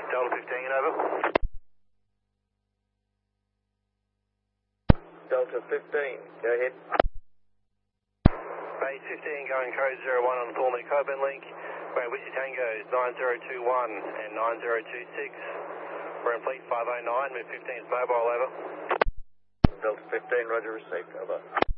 Delta 15, over. Delta 15, go ahead. Base 15 going code 01 on the Thornley Coburn link. We're in Whiskey Tango 9021 and 9026. We're in fleet 509 with 15's mobile, over. Delta 15, roger, received, over.